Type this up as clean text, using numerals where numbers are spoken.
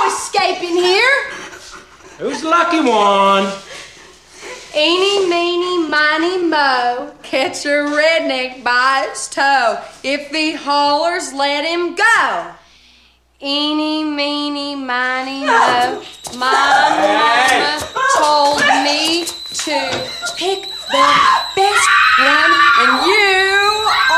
no escaping here. Who's the lucky one? Eeny, meeny, miny, mo. Catch a redneck by its toe. If he hollers, let him go. Eeny, meeny, miny, mo. Mama.